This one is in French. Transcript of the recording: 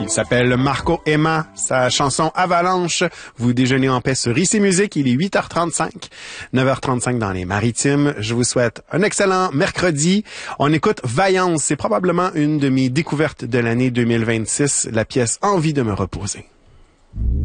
Il s'appelle Marco Emma, sa chanson Avalanche. Vous déjeunez en paix sur ICI Musique, il est 8h35, 9h35 dans les Maritimes. Je vous souhaite un excellent mercredi. On écoute Vaillance, c'est probablement une de mes découvertes de l'année 2026, la pièce Envie de me reposer.